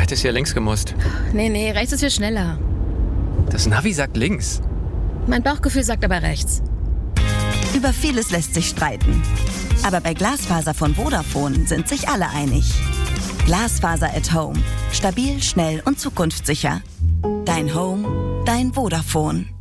hättest hier links gemusst. Nee, rechts ist viel schneller. Das Navi sagt links. Mein Bauchgefühl sagt aber rechts. Über vieles lässt sich streiten. Aber bei Glasfaser von Vodafone sind sich alle einig. Glasfaser at Home. Stabil, schnell und zukunftssicher. Dein Home, dein Vodafone.